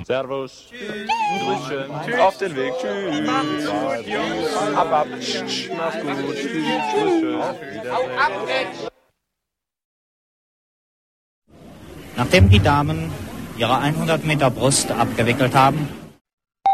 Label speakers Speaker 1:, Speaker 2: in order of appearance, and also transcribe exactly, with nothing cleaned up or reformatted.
Speaker 1: Servus. Tschüss. Tschüss. Auf den Weg. Tschüss. Macht's gut, Jungs. Ab, ab. Mach's gut. Tschüss. Tschüss. Auf Wiedersehen.
Speaker 2: Nachdem die Damen ihre hundert Meter Brust abgewickelt haben,